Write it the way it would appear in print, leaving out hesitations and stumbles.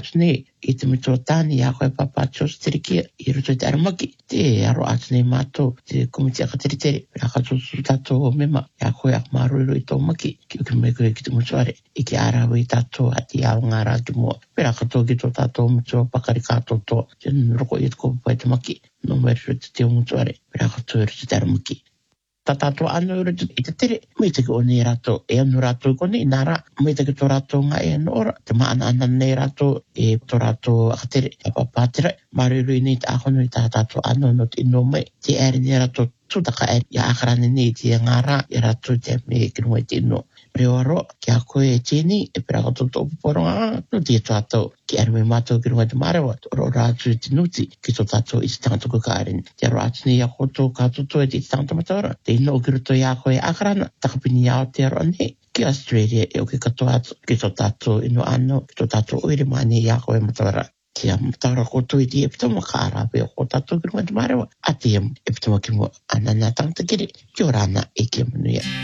atune I te mitotani a koe papa tos terikia I roto te aramaki te aro atune mato te komiti a kateritere pera katotu tato o mema a koe a maruro I tō maki ki uke me koe ki te mutuare I ke arawe I tato ati ao ngāra ki mua pera kato ki tō tato mutua pakari kato tō te roko I te kopa I te maki no meri roto te o mutuare pera kato I roto te aramaki Tatato anu ura I te tere, mai te o nei rato, anu rato I kone, nara, mai te tō rato ngā anu ora, te maana ana nei rato, tō rato a tere, a papatera, maruru I nei te ahono I tatato anu no te ino mai, te ere nei rato, tūtaka ere, I akarane nei te ngāra, I rato te me kinua I te ino. Reo aro, ki a koe e tēni, pera kato tō puporonga, no te tātou, ki ere me mātou ki runga te marewa, ro rātu te nuti, ki tō tātou I te tangata kukaren. Te aro atune I a koto kātoto e te tangata matara, te ino ki roto I a koe akarana, takapini ao te aro ane, ki Australia e o ki katoa atu, ki tō tātou ino ano, ki tō tātou oire mani I a koe matara. Te matara koto I te epitoma ka arawe o ko tātou ki runga te marewa, a te epitoma ki mua anana tangata kiri, ki o rana e ki manuia.